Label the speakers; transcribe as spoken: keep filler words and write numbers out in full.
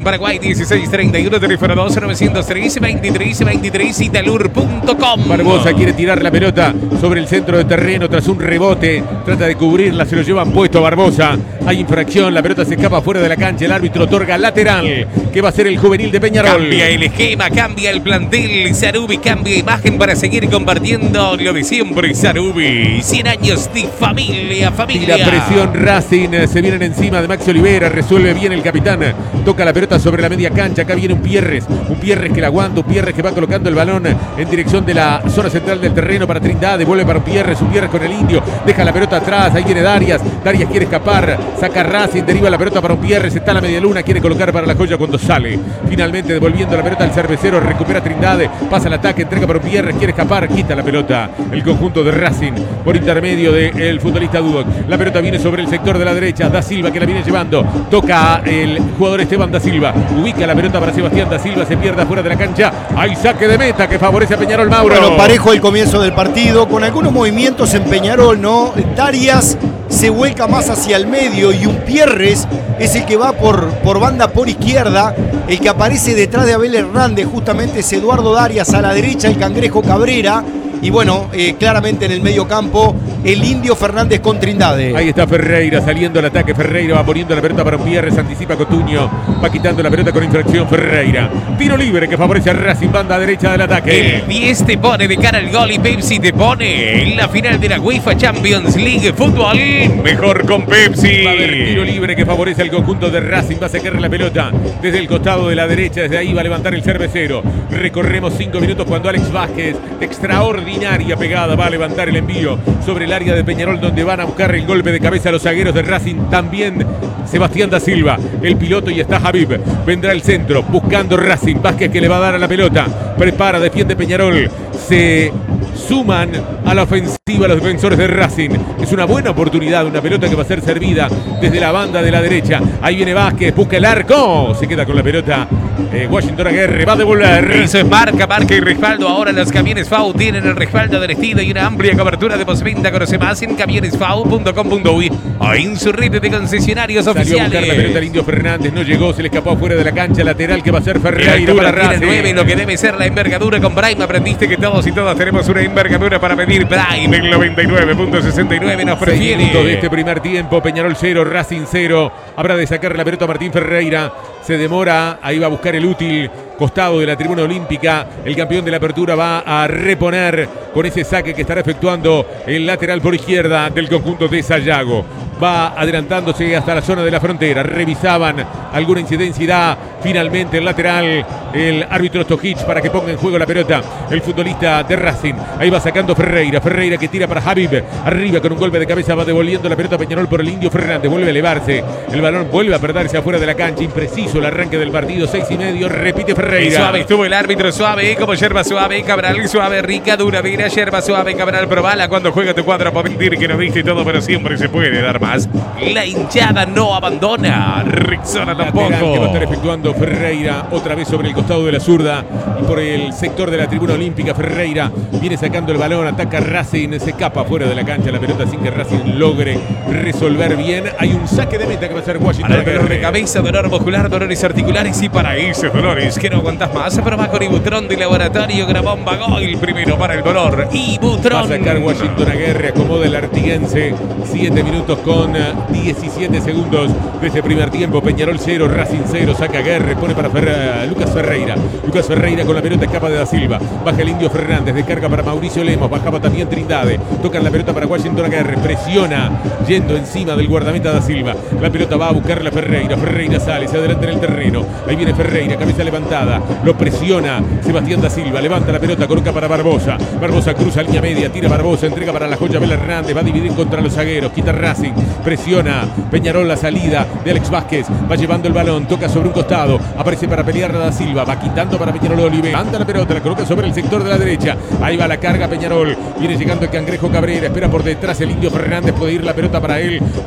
Speaker 1: Paraguay dieciséis treinta y uno, teléfono dos nueve cero tres, veintitrés veintitrés, italur punto com.
Speaker 2: Barbosa quiere tirar la pelota sobre el centro de terreno tras un rebote. Trata de cubrirla, se lo llevan puesto a Barbosa. Hay infracción, la pelota se escapa fuera de la cancha. El árbitro otorga lateral, que va a ser el juvenil de Peñarol.
Speaker 1: Cambia el esquema, cambia el plantel. Sarubi cambia imagen para seguir compartiendo lo de siempre. Sarubi, cien años de familia, familia.
Speaker 2: Y la presión Racing, se vienen encima de Maxi Olivera. Resuelve bien el capitán. Toca la pelota sobre la media cancha. Acá viene un Pierres. Un Pierres que la aguanta. Un Pierres que va colocando el balón en dirección de la zona central del terreno para Trindade. Vuelve para un Pierres. Un Pierres con el indio. Deja la pelota atrás. Ahí viene Darias. Darias quiere escapar. Saca Racing. Deriva la pelota para un Pierres. Está a la media luna. Quiere colocar para la joya cuando sale. Finalmente devolviendo la pelota al cervecero. Recupera Trindade. Pasa el ataque. Entrega para un Pierres. Quiere escapar. Quita la pelota. El conjunto de Racing por intermedio del futbolista Dudoc. La pelota viene sobre el sector de la derecha. Da Silva que la viene llevando. Toca el jugador Esteban Da Silva. Ubica la pelota para Sebastián Da Silva. Se pierde afuera de la cancha. Hay saque de meta que favorece a Peñarol, Mauro.
Speaker 3: Bueno, parejo el comienzo del partido. Con algunos movimientos en Peñarol, ¿no? Darias se vuelca más hacia el medio y un Pierres es el que va por, por banda por izquierda. El que aparece detrás de Abel Hernández justamente es Eduardo Darias. A la derecha el Cangrejo Cabrera. Y bueno, eh, claramente en el medio campo el Indio Fernández con Trindade.
Speaker 2: Ahí está Ferreira saliendo al ataque. Ferreira va poniendo la pelota para un Pierres. Anticipa Cotuño. Va quitando la pelota con infracción Ferreira. Tiro libre que favorece a Racing. Banda derecha del ataque.
Speaker 1: El diez te pone de cara al gol y Pepsi te pone en la final de la UEFA Champions League Fútbol. Mejor con Pepsi.
Speaker 2: Va a haber tiro libre que favorece al conjunto de Racing. Va a sacar la pelota desde el costado de la derecha. Desde ahí va a levantar el cervecero. Recorremos cinco minutos cuando Alex Vázquez, extraordinaria pegada, va a levantar el envío sobre el área de Peñarol, donde van a buscar el golpe de cabeza a los zagueros de Racing. También Sebastián Da Silva, el piloto, y está Javib. Vendrá el centro, buscando Racing. Vázquez que le va a dar a la pelota. Prepara, defiende Peñarol. Se suman a la ofensiva los defensores de Racing. Es una buena oportunidad, una pelota que va a ser servida desde la banda de la derecha. Ahí viene Vázquez, busca el arco. Se queda con la pelota. Eh, Washington Aguirre va a devolver.
Speaker 1: Eso es marca, marca y respaldo. Ahora los camiones F A U tienen el respaldo del estilo y una amplia cobertura de postventa. Conoce más en camiones f a u punto com punto u y o en su red de concesionarios
Speaker 2: Salió
Speaker 1: oficiales.
Speaker 2: A buscar la pelota el Indio Fernández, no llegó, se le escapó afuera de la cancha. Lateral que va a ser Ferreira
Speaker 1: para
Speaker 2: para
Speaker 1: Racing. nueve, lo que debe ser la envergadura con Prime. Aprendiste que todos y todas tenemos una envergadura para medir. Prime el noventa y nueve punto sesenta y nueve nos prefiere.
Speaker 2: De este primer tiempo, Peñarol cero, Racing cero. Habrá de sacar la pelota Martín Ferreira. Se demora, ahí va a buscar el útil. Costado de la tribuna olímpica, el campeón de la apertura va a reponer con ese saque que estará efectuando el lateral por izquierda del conjunto de Sayago. Va adelantándose hasta la zona de la frontera. Revisaban alguna incidencia y da finalmente el lateral, el árbitro Stojic, para que ponga en juego la pelota el futbolista de Racing. Ahí va sacando Ferreira. Ferreira que tira para Javib. Arriba con un golpe de cabeza va devolviendo la pelota a Peñarol por el Indio Fernández. Vuelve a elevarse. El balón vuelve a perderse afuera de la cancha. Impreciso el arranque del partido. Seis y medio. Repite Ferreira.
Speaker 1: Suave estuvo el árbitro, suave como yerba suave. Cabral suave, rica, duradera. Yerba suave, Cabral, probala cuando juega tu cuadro. Para mentir que no viste todo, pero siempre se puede dar más. La hinchada no abandona. Rixona tampoco.
Speaker 2: Lateral que va a estar efectuando Ferreira otra vez sobre el costado de la zurda y por el sector de la tribuna olímpica. Ferreira viene sacando el balón, ataca Racing, se escapa fuera de la cancha la pelota sin que Racing logre resolver bien. Hay un saque de meta que va a ser Washington.
Speaker 1: Para el dolor de cabeza, dolor muscular, dolores articulares y para esos dolores que no aguantas más, prueba con Ibutrón de Laboratorio Gramón Bagoil. Primero para el dolor, Ibutrón.
Speaker 2: Va a sacar Washington Aguirre, acomoda el artiguense. siete minutos con diecisiete segundos de ese primer tiempo. Peñarol cero, Racing cero. Saca Aguirre, pone para Fer Lucas Ferreira. Lucas Ferreira con la pelota, escapa de Da Silva. Baja el Indio Fernández, descarga para Mauricio Lemos. Bajaba también Trindade. Tocan la pelota para Washington Aguirre. Presiona, yendo encima del guardameta Da Silva. La pelota va a buscarla Ferreira. Ferreira sale, se adelanta en el terreno. Ahí viene Ferreira, cabeza levantada. Lo presiona Sebastián Da Silva. Levanta la pelota, coloca para Barbosa. Barbosa cruza línea media, tira Barbosa, entrega para la joya Abel Hernández. Va a dividir contra los zagueros. Quita Racing. Presiona Peñarol la salida de Alex Vázquez. Va llevando el balón, toca sobre un costado. Aparece para pelear a Da Silva. Va quitando para Peñarol Oliveira. Anda la pelota, la coloca sobre el sector de la derecha. Ahí va la carga Peñarol. Viene llegando el Cangrejo Cabrera. Espera por detrás el Indio Fernández. Puede ir la pelota para él.